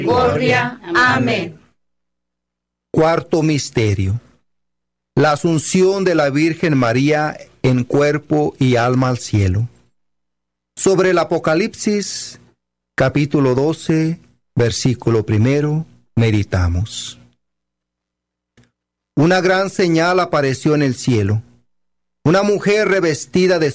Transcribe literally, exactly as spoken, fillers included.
Gloria. Amén. Cuarto misterio: la asunción de la Virgen María en cuerpo y alma al cielo. Sobre el Apocalipsis, capítulo doce, versículo primero, meditamos. Una gran señal apareció en el cielo: una mujer revestida de